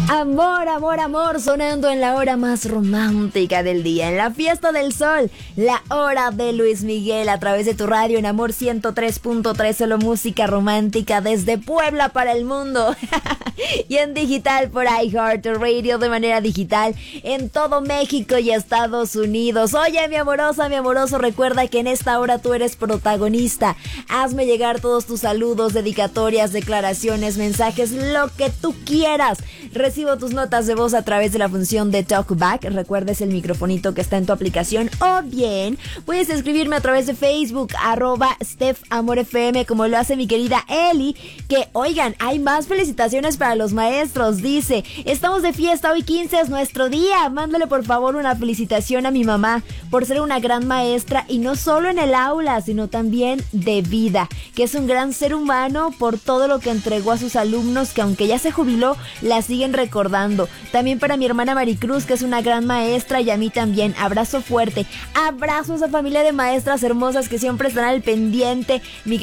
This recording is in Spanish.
Amor, amor, amor, sonando en la hora más romántica del día, en la fiesta del sol, la hora de Luis Miguel a través de tu radio en Amor 103.3, solo música romántica desde Puebla para el mundo. Y en digital por iHeartRadio de manera digital en todo México y Estados Unidos. Oye, mi amorosa, mi amoroso, recuerda que en esta hora tú eres protagonista. Hazme llegar todos tus saludos, dedicatorias, declaraciones, mensajes, lo que tú quieras. Recibo tus notas de voz a través de la función de TalkBack. Recuerda, es el microfonito que está en tu aplicación. O bien, puedes escribirme a través de Facebook, @StephAmorFM, como lo hace mi querida Eli. Que, oigan, hay más felicitaciones para los maestros. Dice, estamos de fiesta, hoy 15 es nuestro día. Mándale por favor una felicitación a mi mamá por ser una gran maestra, y no solo en el aula, sino también de vida, que es un gran ser humano por todo lo que entregó a sus alumnos, que aunque ya se jubiló, la siguen recordando. También para mi hermana Maricruz, que es una gran maestra, y a mí también. Abrazo fuerte. Abrazo a esa familia de maestras hermosas que siempre están al pendiente. Mi